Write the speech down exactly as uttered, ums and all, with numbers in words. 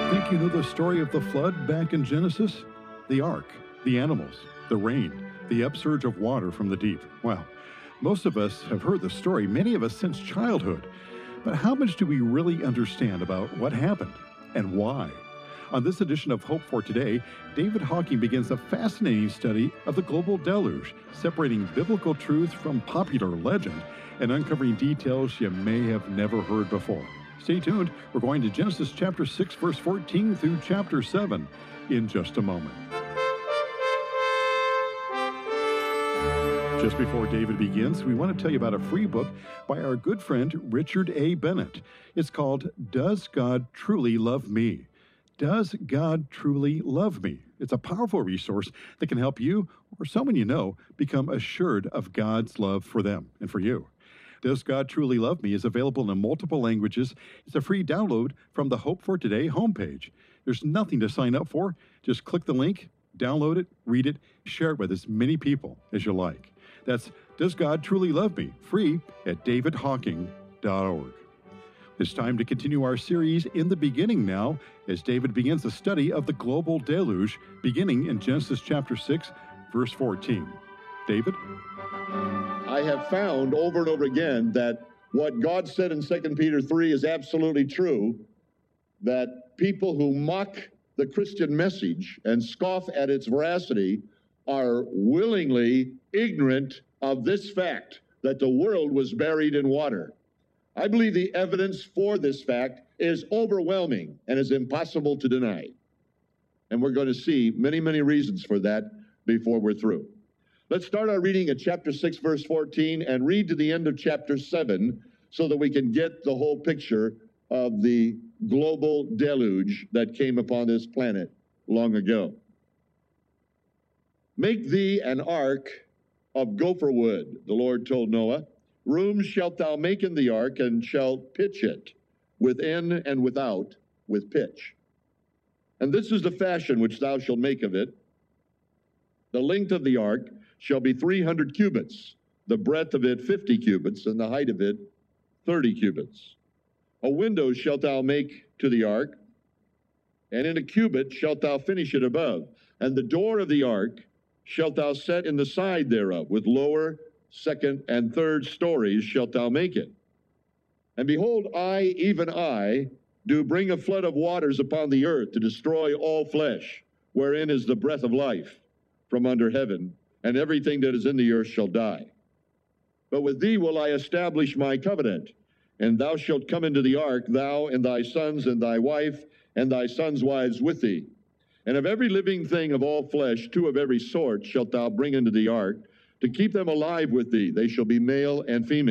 Think you know the story of the flood back in Genesis? The ark, the animals, the rain, the upsurge of water from the deep. Well, most of us have heard the story, many of us since childhood. But how much do we really understand about what happened and why? On this edition of Hope for Today, David Hocking begins a fascinating study of the global deluge, separating biblical truth from popular legend and uncovering details you may have never heard before. Stay tuned. We're going to Genesis chapter six, verse fourteen through chapter seven in just a moment. Just before David begins, we want to tell you about a free book by our good friend Richard A. Bennett. It's called Does God Truly Love Me? Does God Truly Love Me? It's a powerful resource that can help you or someone you know become assured of God's love for them and for you. Does God Truly Love Me is available in multiple languages. It's a free download from the Hope for Today homepage. There's nothing to sign up for. Just click the link, download it, read it, share it with as many people as you like. That's Does God Truly Love Me? Free at david hocking dot org. It's time to continue our series In the Beginning now, as David begins a study of the global deluge, beginning in Genesis chapter six, verse fourteen. David? I have found over and over again that what God said in Second Peter three is absolutely true, that people who mock the Christian message and scoff at its veracity are willingly ignorant of this fact, that the world was buried in water. I believe the evidence for this fact is overwhelming and is impossible to deny. And we're going to see many, many reasons for that before we're through. Let's start our reading at chapter six, verse fourteen, and read to the end of chapter seven so that we can get the whole picture of the global deluge that came upon this planet long ago. Make thee an ark of gopher wood, the Lord told Noah. Rooms shalt thou make in the ark, and shalt pitch it within and without with pitch. And this is the fashion which thou shalt make of it. The length of the ark shall be three hundred cubits, the breadth of it fifty cubits, and the height of it thirty cubits. A window shalt thou make to the ark, and in a cubit shalt thou finish it above. And the door of the ark shalt thou set in the side thereof, with lower, second, and third stories shalt thou make it. And behold, I, even I, do bring a flood of waters upon the earth to destroy all flesh, wherein is the breath of life from under heaven, and everything that is in the earth shall die. But with thee will I establish my covenant, and thou shalt come into the ark, thou and thy sons and thy wife and thy sons' wives with thee. And of every living thing of all flesh, two of every sort shalt thou bring into the ark, to keep them alive with thee. They shall be male and female.